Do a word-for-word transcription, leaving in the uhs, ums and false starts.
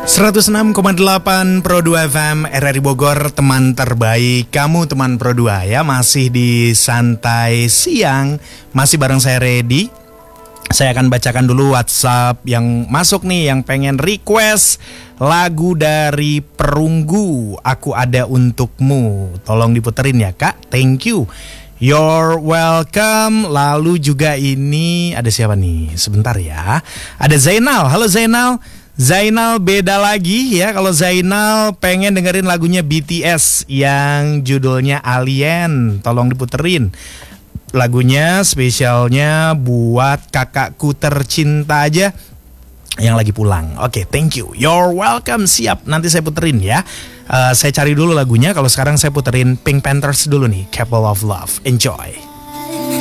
seratus enam koma delapan Pro dua F M R R I Bogor, teman terbaik kamu, teman Pro dua ya. Masih di Santai Siang, masih bareng saya Reddy. Saya akan bacakan dulu WhatsApp yang masuk nih, yang pengen request lagu dari Perunggu, Aku Ada Untukmu. Tolong diputerin ya Kak, thank you. You're welcome. Lalu juga ini ada siapa nih? Sebentar ya. Ada Zainal. Halo Zainal. Zainal beda lagi ya. Kalau Zainal pengen dengerin lagunya B T S yang judulnya Alien. Tolong diputerin. Lagunya spesialnya buat kakakku tercinta aja yang lagi pulang. Oke, okay, thank you. You're welcome. Siap, nanti saya puterin ya. Uh, saya cari dulu lagunya. Kalau sekarang saya puterin Pink Panthers dulu nih, Couple of Love. Enjoy.